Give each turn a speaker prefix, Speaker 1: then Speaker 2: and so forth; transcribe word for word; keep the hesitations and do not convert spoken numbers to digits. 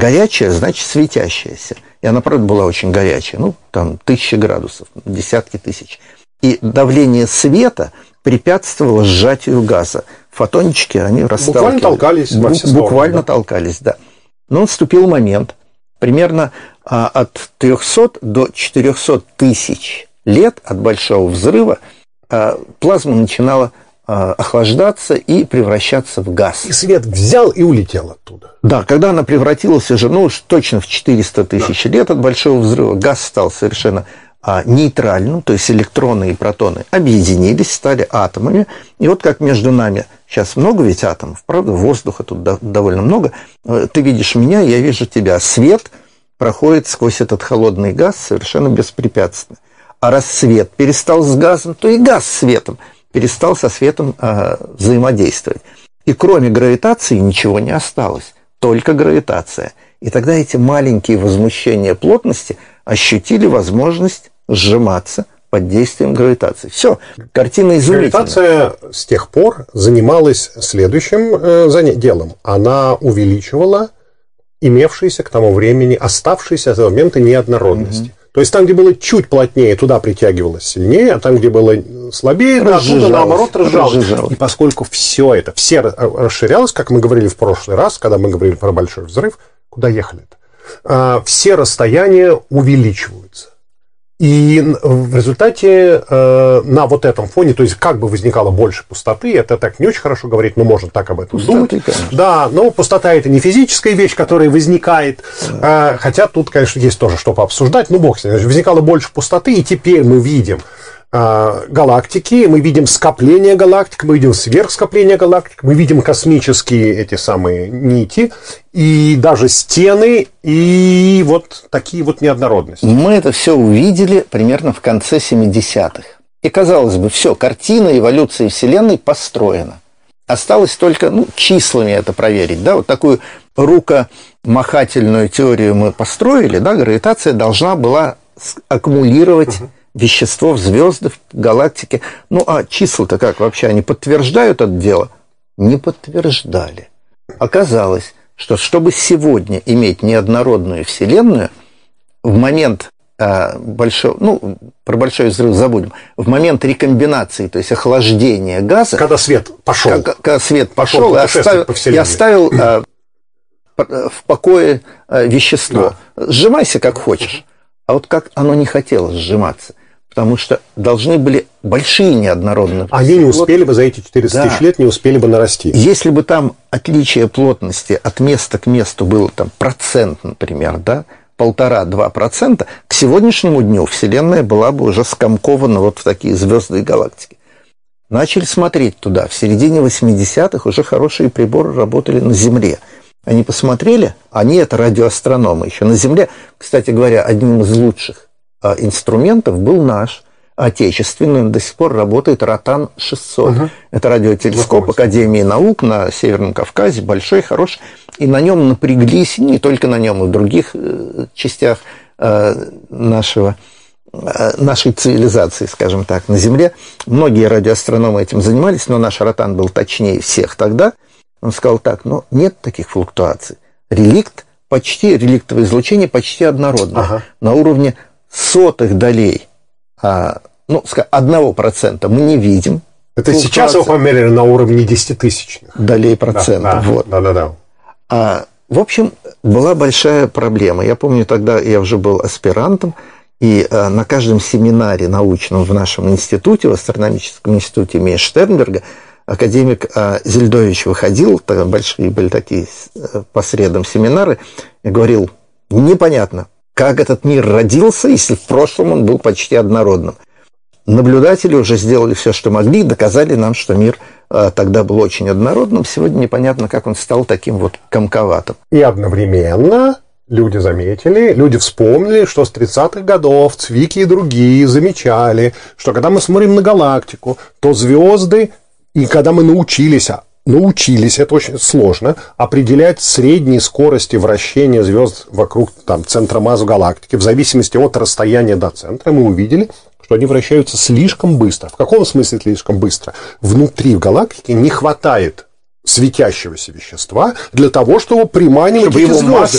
Speaker 1: Горячая, значит, светящаяся. И она, правда, была очень горячая. Ну, там, тысячи градусов, десятки тысяч. И давление света препятствовало сжатию газа. Фотончики, они расталкивались. Буквально
Speaker 2: толкались во все стороны.
Speaker 1: Буквально
Speaker 2: да?
Speaker 1: толкались, да. Но наступил момент. Примерно а, от трехсот до четырехсот тысяч лет от Большого взрыва а, плазма начинала а, охлаждаться и превращаться в газ.
Speaker 2: И свет взял и улетел оттуда.
Speaker 1: Да, когда она превратилась уже, ну уж точно в четыреста тысяч да. лет от Большого взрыва, газ стал совершенно а, нейтральным, то есть электроны и протоны объединились, стали атомами. И вот как между нами сейчас много ведь атомов, правда, воздуха тут до, довольно много. Ты видишь меня, я вижу тебя. Свет проходит сквозь этот холодный газ совершенно беспрепятственно. А раз свет перестал с газом, то и газ с светом перестал со светом а, взаимодействовать. И кроме гравитации ничего не осталось, только гравитация. И тогда эти маленькие возмущения плотности ощутили возможность сжиматься под действием гравитации. Все, картина изумительная.
Speaker 2: Гравитация с тех пор занималась следующим э, делом. Она увеличивала имевшиеся к тому времени, оставшиеся с этого момента неоднородности. Mm-hmm. То есть там, где было чуть плотнее, туда притягивалось сильнее, а там, где было слабее, оттуда, наоборот, разжалось. И поскольку все это, все расширялось, как мы говорили в прошлый раз, когда мы говорили про большой взрыв, куда ехали-то? Все расстояния увеличиваются. И в результате э, на вот этом фоне, то есть как бы возникало больше пустоты, это так не очень хорошо говорить, но можно так об этом пустоты, думать. Конечно. Да, но пустота это не физическая вещь, которая возникает, да. э, хотя тут, конечно, есть тоже что пообсуждать, ну бог с ним. Возникало больше пустоты, и теперь мы видим э, галактики, мы видим скопление галактик, мы видим сверхскопление галактик, мы видим космические эти самые нити, и даже стены, и вот такие вот неоднородности.
Speaker 1: Мы это все увидели примерно в конце семидесятых. И, казалось бы, все, картина эволюции Вселенной построена. Осталось только ну, числами это проверить. Да? Вот такую рукомахательную теорию мы построили. Да? Гравитация должна была аккумулировать угу. вещество в звездах, в галактике. Ну, а числа-то как вообще? Они подтверждают это дело? Не подтверждали. Оказалось, что чтобы сегодня иметь неоднородную Вселенную, в момент а, большого, ну, про большой взрыв забудем, в момент рекомбинации, то есть охлаждения газа...
Speaker 2: Когда свет пошел.
Speaker 1: Когда, когда свет пошел, пошел и оставил, и оставил а, в покое а, вещество. Да. Сжимайся как хочешь. А вот как оно не хотело сжиматься. Потому что должны были большие неоднородные...
Speaker 2: Они не успели бы за эти четыреста да. тысяч лет, не успели бы нарасти.
Speaker 1: Если бы там отличие плотности от места к месту было там, процент, например, да, полтора-два процента, к сегодняшнему дню Вселенная была бы уже скомкована вот в такие звезды и галактики. Начали смотреть туда. В середине восьмидесятых уже хорошие приборы работали на Земле. Они посмотрели, они это радиоастрономы еще на Земле. Кстати говоря, одним из лучших инструментов был наш отечественный, до сих пор работает Ротан шестьсот. Угу. Это радиотелескоп Знакомый. Академии наук на Северном Кавказе, большой, хороший. И на нем напряглись, не только на нем, и в других частях нашего, нашей цивилизации, скажем так, на Земле. Многие радиоастрономы этим занимались, но наш Ротан был точнее всех тогда. Он сказал так, ну, нет таких флуктуаций. Реликт почти, реликтовое излучение почти однородное. Ага. На уровне сотых долей, а, ну, одного процента мы не видим.
Speaker 2: Это сейчас его померили на уровне десятитысячных.
Speaker 1: Долей процента.
Speaker 2: Да,
Speaker 1: вот.
Speaker 2: да, да, да.
Speaker 1: А, в общем, была большая проблема. Я помню, тогда я уже был аспирантом, и а, на каждом семинаре научном в нашем институте, в астрономическом институте имени Штернберга, академик а, Зельдович выходил, тогда большие были такие по средам семинары, и говорил, непонятно, как этот мир родился, если в прошлом он был почти однородным. Наблюдатели уже сделали все, что могли, доказали нам, что мир а, тогда был очень однородным. Сегодня непонятно, как он стал таким вот комковатым.
Speaker 2: И одновременно люди заметили, люди вспомнили, что с тридцатых годов Цвики и другие замечали, что когда мы смотрим на галактику, то звезды, и когда мы научились... научились, это очень сложно, определять средние скорости вращения звезд вокруг там, центра масс галактики, в зависимости от расстояния до центра, мы увидели, что они вращаются слишком быстро. В каком смысле слишком быстро? Внутри галактики не хватает светящегося вещества для того, чтобы приманивать эти звезды.